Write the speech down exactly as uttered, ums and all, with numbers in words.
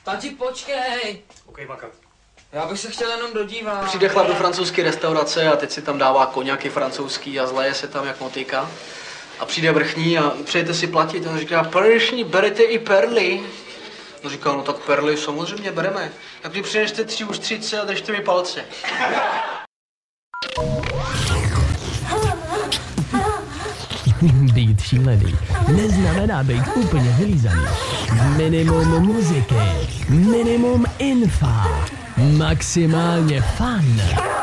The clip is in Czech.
Tati, počkej. OK, makat. Já bych se chtěl jenom dodívat. Přijde chlap do francouzské restaurace a teď si tam dává koněky francouzský a zleje se tam jak motýka. A přijde vrchní a přejete si platit a on říká, paneční, berete i perly. No říká, no tak perly samozřejmě bereme. Tak mi přinešte tři ustřice a držte mi palce. Být šílený neznamená být úplně vylízaný. Minimum muziky, minimum infa, maximálně fun.